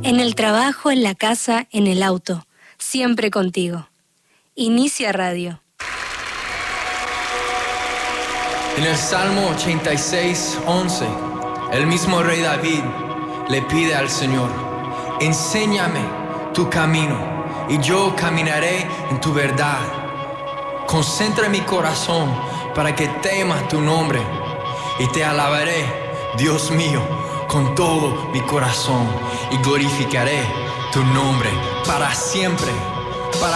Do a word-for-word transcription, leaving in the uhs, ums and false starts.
En el trabajo, en la casa, en el auto, siempre contigo. Inicia Radio. En el Salmo ochenta y seis, once, el mismo rey David le pide al Señor: enséñame tu camino y yo caminaré en tu verdad. Concentra mi corazón para que tema tu nombre y te alabaré, Dios mío, con todo mi corazón y glorificaré tu nombre para siempre.